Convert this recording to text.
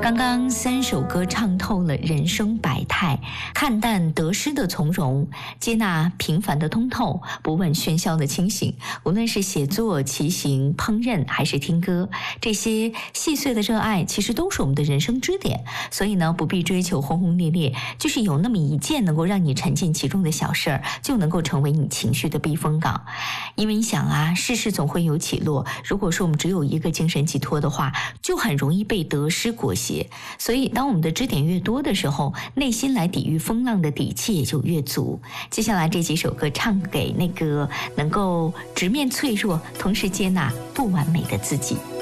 刚刚3首歌唱透了人生百态，看淡得失的从容，接纳平凡的通透，不问喧嚣的清醒。无论是写作、骑行、烹饪还是听歌，这些细碎的热爱其实都是我们的人生支点。所以呢，不必追求轰轰烈烈，就是有那么一件能够让你沉浸其中的小事儿，就能够成为你情绪的避风港。因为你想啊，世事总会有起落，如果说我们只有一个精神寄托的话，就很容易被得失裹挟。所以当我们的支点越多的时候，内心来抵御风浪的底气也就越足。接下来这几首歌唱给那个能够直面脆弱，同时接纳不完美的自己。